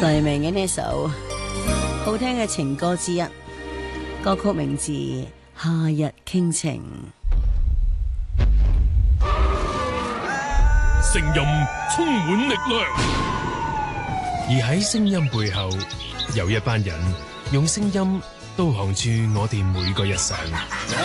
黎明嘅呢首好聽嘅情歌之一，歌曲名字《夏日傾情》。 聲音充滿力量，而喺聲音背後，有一班人用聲音導航住我哋每個日常。